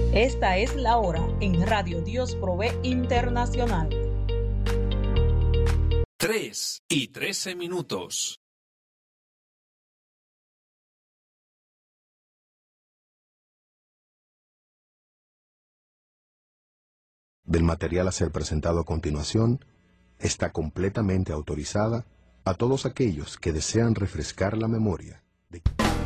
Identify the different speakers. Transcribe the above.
Speaker 1: Esta es la hora en Radio Dios Provee Internacional.
Speaker 2: 3:13.
Speaker 3: Del material a ser presentado a continuación está completamente autorizada a todos aquellos que desean refrescar la memoria de